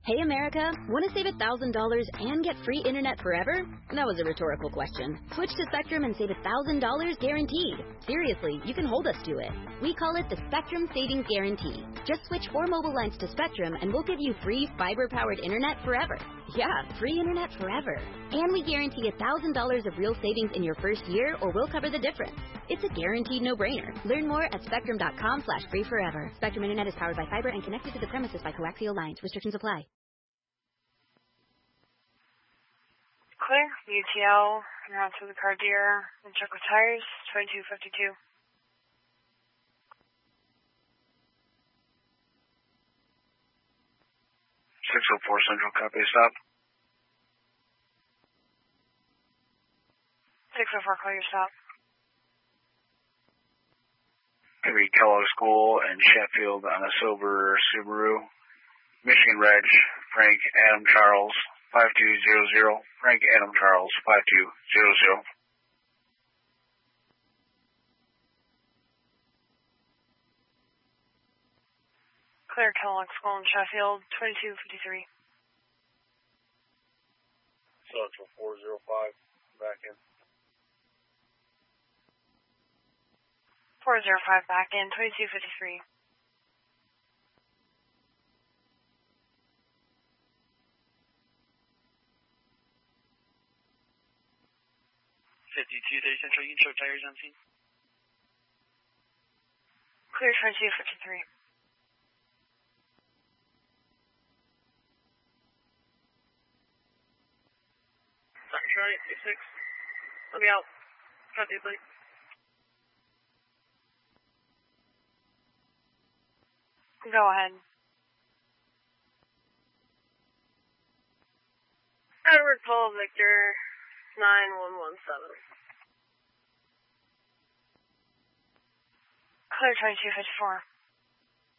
Hey America, want to save $1,000 and get free internet forever? That was a rhetorical question. Switch to Spectrum and save $1,000 guaranteed. Seriously, you can hold us to it. We call it the Spectrum Savings Guarantee. Just switch 4 mobile lines to Spectrum and we'll give you free fiber-powered internet forever. Yeah, free internet forever. And we guarantee $1,000 of real savings in your first year or we'll cover the difference. It's a guaranteed no-brainer. Learn more at spectrum.com/free forever. Spectrum Internet is powered by fiber and connected to the premises by coaxial lines. Restrictions apply. Clear, UTL, you're on to the car deer, and check with tires, 2252. 604 Central, copy, stop. 604, call your stop. Maybe Kellogg School and Sheffield on a silver Subaru. Michigan Reg, Frank Adam Charles, 5200. Frank Adam Charles, 5200. Clear, Kellogg School in Sheffield, 2253. Central 405, back in. 405 back in, 2253. Central, you can show tires on scene. Clear, 2253. Charlie, 86. Let me out. Front dude, please. Go ahead. Edward Paul Victor, 9117. Clear, 2254.